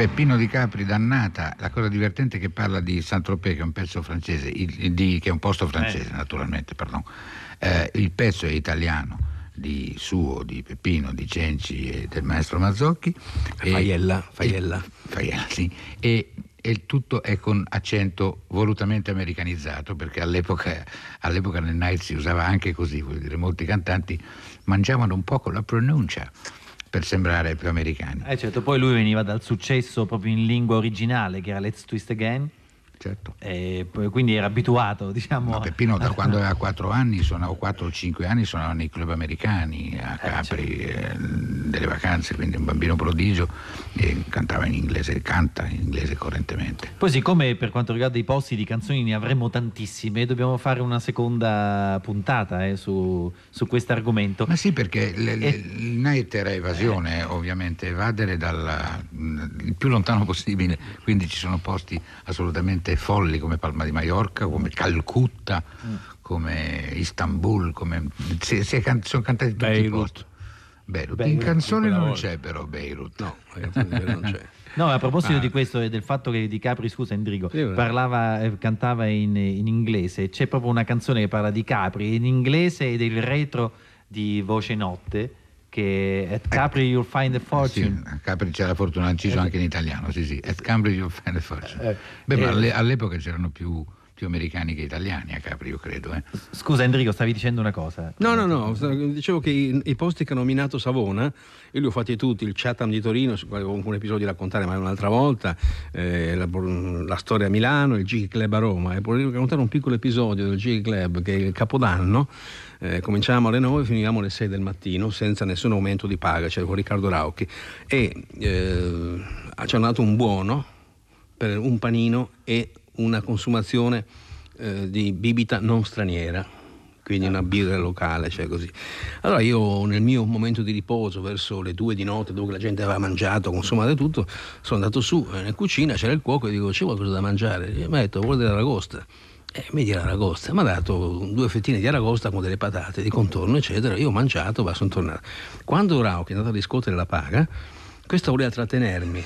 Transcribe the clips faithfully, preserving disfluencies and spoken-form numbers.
Peppino Di Capri, Dannata. La cosa divertente è che parla di Saint-Tropez, che è un pezzo francese, il, di, che è un posto francese eh. naturalmente, pardon. Eh, il pezzo è italiano, di suo, di Peppino, di Cenci e del maestro Mazzocchi. Faiella, Faiella. Faiella, sì. E, e il tutto è con accento volutamente americanizzato, perché all'epoca, all'epoca nel Night si usava anche così, vuol dire, molti cantanti mangiavano un po' con la pronuncia per sembrare più americani. Eh certo, poi lui veniva dal successo proprio in lingua originale, che era Let's Twist Again. Certo. E quindi era abituato, diciamo. No, Peppino da quando aveva quattro anni, suonava quattro o cinque anni, suonava nei club americani a Capri, eh, certo. eh, delle vacanze, quindi un bambino prodigio, e cantava in inglese, canta in inglese correntemente. Poi, siccome per quanto riguarda i posti di canzoni ne avremo tantissime, dobbiamo fare una seconda puntata eh, su, su questo argomento. Ma sì, perché le, le, e... il night era evasione, eh. ovviamente, evadere dal il più lontano possibile, quindi ci sono posti assolutamente folli come Palma di Maiorca, come Calcutta, mm. come Istanbul, come si, si è can... sono cantati tutti i posti. Beirut. Beirut. In canzone non volta. C'è però Beirut. No, non c'è. No, a proposito ah. di questo e del fatto che Di Capri, scusa Endrigo, sì, parlava, eh, cantava in, in inglese, c'è proprio una canzone che parla di Capri in inglese ed il retro di Voce Notte, che at Capri you'll find a fortune. Sì, a Capri c'è la fortuna, inciso eh, anche in italiano, sì sì, at Capri you'll find a fortune. Eh, Beh, eh, ma all'epoca c'erano più, più americani che italiani a Capri, io credo. Eh. Scusa Endrigo, stavi dicendo una cosa? No, no, no, dicevo che i, i posti che ha nominato Savona, io li ho fatti tutti, il Chatham di Torino, su quale avevo un episodio da raccontare ma un'altra volta, eh, la, la storia a Milano, il Gig Club a Roma, e vorrei raccontare un piccolo episodio del Gig Club, che è il Capodanno. Eh, cominciamo alle nove e finiamo alle sei del mattino senza nessun aumento di paga, cioè con Riccardo Rauchi, e eh, ci hanno dato un buono per un panino e una consumazione eh, di bibita non straniera, quindi una birra locale, cioè così. Allora io nel mio momento di riposo verso le due di notte, dove la gente aveva mangiato, consumato tutto, sono andato su eh, in cucina, c'era il cuoco e dico c'è qualcosa da mangiare? E mi ha detto vuole dell'aragosta? E mi dice l'aragosta, mi ha dato due fettine di aragosta con delle patate di contorno eccetera, io ho mangiato, ma sono tornato. Quando Rauchi è andato a riscuotere la paga, questo voleva trattenermi.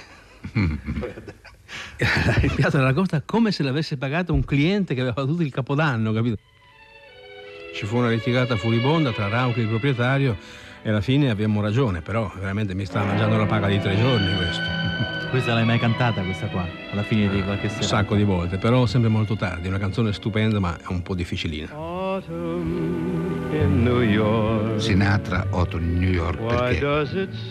Il piatto dell'aragosta come se l'avesse pagato un cliente che aveva fatto tutto il Capodanno, capito? Ci fu una litigata furibonda tra Rauchi e il proprietario e alla fine abbiamo ragione, però veramente mi stava mangiando la paga di tre giorni questo. Questa l'hai mai cantata, questa qua, alla fine di qualche sera? Un sacco di volte, però sempre molto tardi, una canzone stupenda ma è un po' difficilina. Sinatra, Autumn in New York, perché